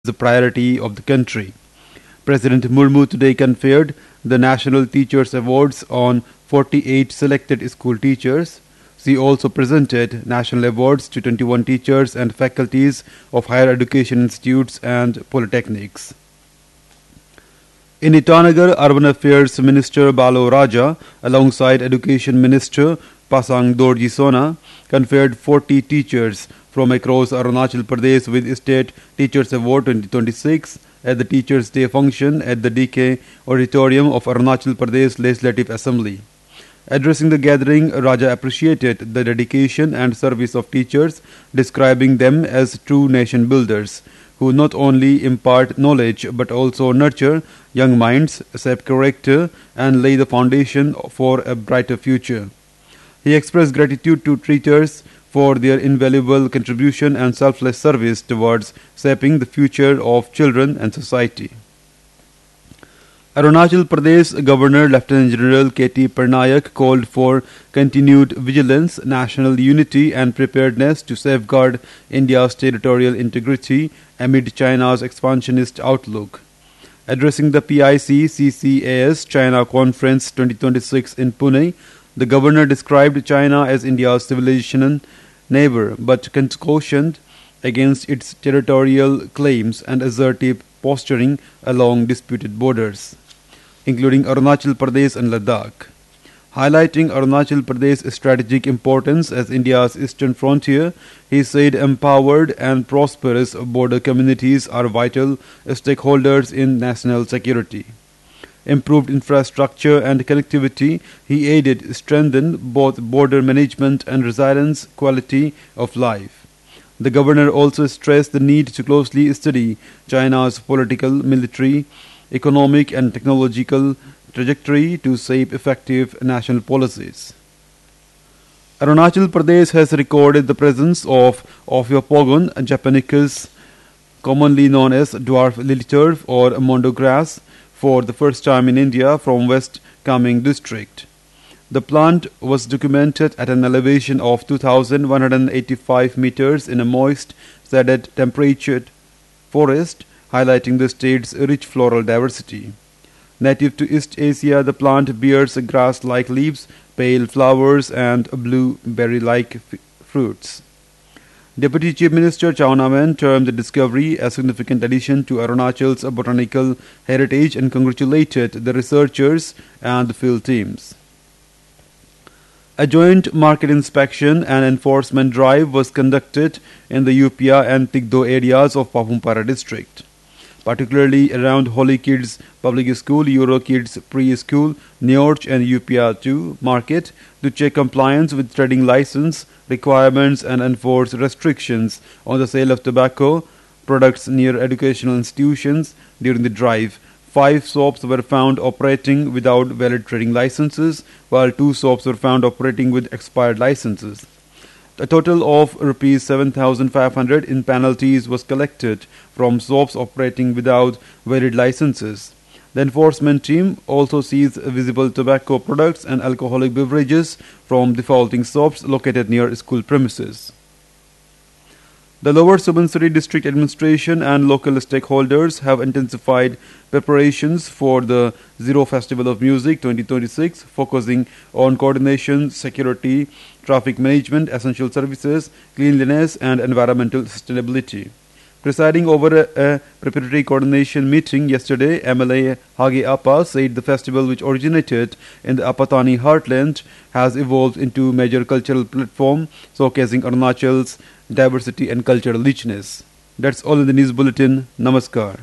the priority of the country. President Murmu today conferred the National Teachers Awards on 48 selected school teachers. She also presented national awards to 21 teachers and faculties of higher education institutes and polytechnics. In Itanagar, Urban Affairs Minister Balo Raja, alongside Education Minister Pasang Dorji Sona, conferred 40 teachers from across Arunachal Pradesh with State Teachers Award 2026 at the Teachers' Day function at the DK Auditorium of Arunachal Pradesh Legislative Assembly. Addressing the gathering, Raja appreciated the dedication and service of teachers, describing them as true nation builders, who not only impart knowledge but also nurture young minds, shape character, and lay the foundation for a brighter future. He expressed gratitude to teachers for their invaluable contribution and selfless service towards shaping the future of children and society. Arunachal Pradesh Governor Lieutenant General K.T. Parnayak called for continued vigilance, national unity and preparedness to safeguard India's territorial integrity amid China's expansionist outlook. Addressing the PIC-CCAS China Conference 2026 in Pune, the governor described China as India's civilization neighbor but cautioned against its territorial claims and assertive posturing along disputed borders, including Arunachal Pradesh and Ladakh. Highlighting Arunachal Pradesh's strategic importance as India's eastern frontier, he said empowered and prosperous border communities are vital stakeholders in national security. Improved infrastructure and connectivity, he aided strengthen both border management and resilience quality of life. The governor also stressed the need to closely study China's political, military, economic and technological trajectory to shape effective national policies. Arunachal Pradesh has recorded the presence of Ophiopogon japonicus, commonly known as dwarf lily-turf or mondo grass, for the first time in India from West Kameng district. The plant was documented at an elevation of 2,185 meters in a moist, shaded, temperate forest, highlighting the state's rich floral diversity. Native to East Asia, the plant bears grass-like leaves, pale flowers, and blueberry-like fruits. Deputy Chief Minister Chao Namen termed the discovery a significant addition to Arunachal's botanical heritage and congratulated the researchers and the field teams. A joint market inspection and enforcement drive was conducted in the Upia and Tigdo areas of Papumpara district, particularly around Holy Kids Public School, Euro Kids Preschool, Neorch and Upia 2 market to check compliance with trading license requirements and enforce restrictions on the sale of tobacco products near educational institutions. During the drive, 5 shops were found operating without valid trading licenses, while 2 shops were found operating with expired licenses. A total of Rs 7,500 in penalties was collected from shops operating without valid licenses. The enforcement team also seized visible tobacco products and alcoholic beverages from defaulting shops located near school premises. The Lower Subansiri District Administration and local stakeholders have intensified preparations for the Zero Festival of Music 2026, focusing on coordination, security, traffic management, essential services, cleanliness, and environmental sustainability. Presiding over a preparatory coordination meeting yesterday, MLA Hage Appa said the festival, which originated in the Apatani heartland, has evolved into a major cultural platform showcasing Arunachal's diversity and cultural richness. That's all in the news bulletin. Namaskar.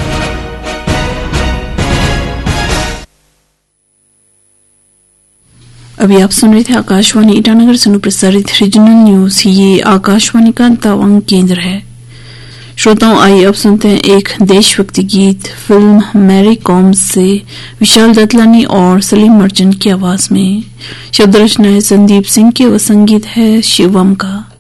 अभी आप सुन रहे थे आकाशवाणी ईटानगर से प्रसारित regional news. ये आकाशवाणी का तवांग केंद्र है। श्रोताओं, आइए अब सुनते हैं एक देशभक्ति गीत फिल्म मैरी कॉम से विशाल दतलानी और सलीम मर्चेंट की आवाज में। शब्द रचना है संदीप सिंह की व संगीत है शिवम का।